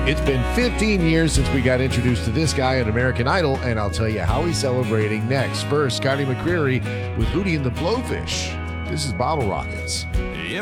It's been 15 years since we got introduced to this guy on American Idol, and I'll tell you how he's celebrating next. First, Scotty McCreery with Hootie and the Blowfish. This is Bottle Rockets. If